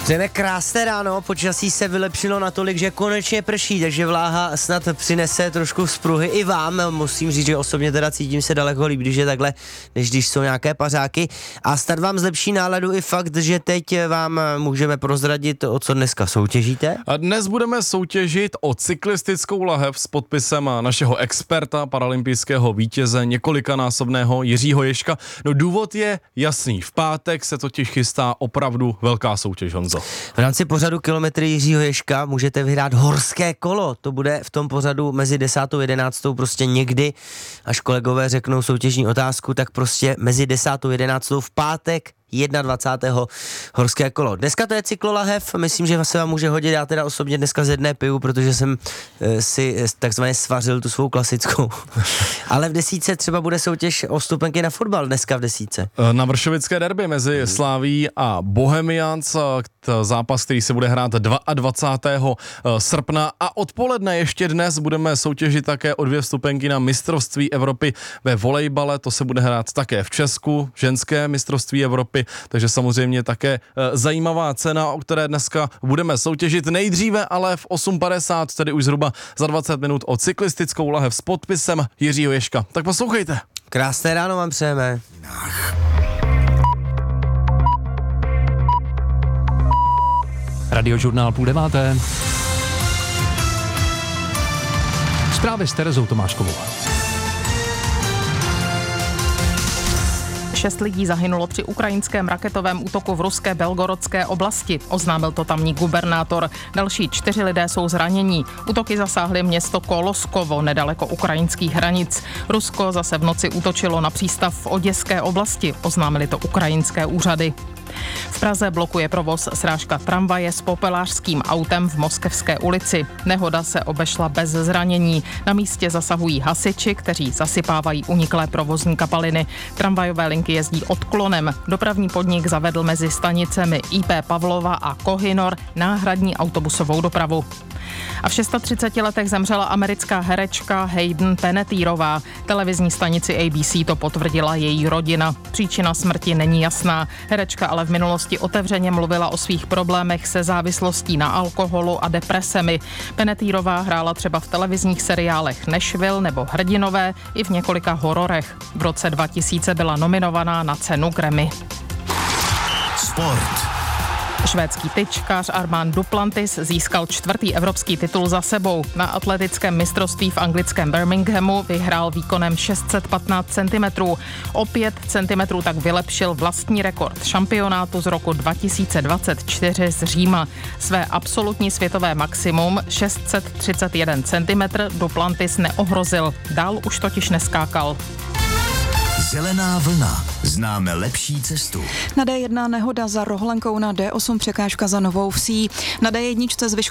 Přejeme krásné ráno, počasí se vylepšilo natolik, že konečně prší, takže vláha snad přinese trošku vzpruhy i vám. Musím říct, že osobně teda cítím se daleko líp, když je takhle, než když jsou nějaké pařáky. A snad vám zlepší náladu i fakt, že teď vám můžeme prozradit, o co dneska soutěžíte. A dnes budeme soutěžit o cyklistickou lahev s podpisem našeho experta, paralympijského vítěze, několikanásobného Jiřího Ježka. No důvod je jasný, v pátek se totiž chystá opravdu velká soutěž, Honzo. V rámci pořadu Kilometry Jiřího Ježka můžete vyhrát horské kolo. To bude v tom pořadu mezi 10. a 11. prostě někdy, až kolegové řeknou soutěžní otázku, tak prostě mezi 10. a 11. v pátek 21. horské kolo. Dneska to je cyklolahev, myslím, že se vám může hodit, já teda osobně dneska ze dne piju, protože jsem si takzvaně svařil tu svou klasickou. Ale v 10. třeba bude soutěž o vstupenky na fotbal dneska v 10. Na vršovické derby mezi Slaví a Bohemians, zápas, který se bude hrát 22. srpna a odpoledne ještě dnes budeme soutěžit také o 2 vstupenky na mistrovství Evropy ve volejbale, to se bude hrát také v Česku, ženské mistrovství Evropy, takže samozřejmě také zajímavá cena, o které dneska budeme soutěžit nejdříve, ale v 8:50, tedy už zhruba za 20 minut o cyklistickou lahev s podpisem Jiřího Ježka. Tak poslouchejte. Krásné ráno vám přejeme. Radiožurnál 8:30. Zprávy s Terezou Tomáškovou. 6 lidí zahynulo při ukrajinském raketovém útoku v ruské Belgorodské oblasti. Oznámil to tamní gubernátor. Další 4 lidé jsou zranění. Útoky zasáhly město Koloskovo, nedaleko ukrajinských hranic. Rusko zase v noci útočilo na přístav v Oděské oblasti, oznámili to ukrajinské úřady. V Praze blokuje provoz srážka tramvaje s popelářským autem v Moskevské ulici. Nehoda se obešla bez zranění. Na místě zasahují hasiči, kteří zasypávají uniklé provozní kapaliny. Tramvajové linky jezdí odklonem. Dopravní podnik zavedl mezi stanicemi IP Pavlova a Kohinor náhradní autobusovou dopravu. A v 36 letech zemřela americká herečka Hayden Panettierová. Televizní stanici ABC to potvrdila její rodina. Příčina smrti není jasná. Herečka ale v minulosti otevřeně mluvila o svých problémech se závislostí na alkoholu a depresemi. Panettierová hrála třeba v televizních seriálech Nashville nebo Hrdinové i v několika hororech. V roce 2000 byla nominovaná na cenu Grammy. Sport. Švédský tyčkař Armand Duplantis získal 4. evropský titul za sebou. Na atletickém mistrovství v anglickém Birminghamu vyhrál výkonem 615 cm. O 5 cm tak vylepšil vlastní rekord šampionátu z roku 2024 z Říma. Své absolutní světové maximum 631 cm Duplantis neohrozil. Dál už totiž neskákal. Zelená vlna. Známe lepší cestu. Na D1 nehoda za Rohlenkou, na D8 překážka za Novou Vsí. Na D1 zvyšuje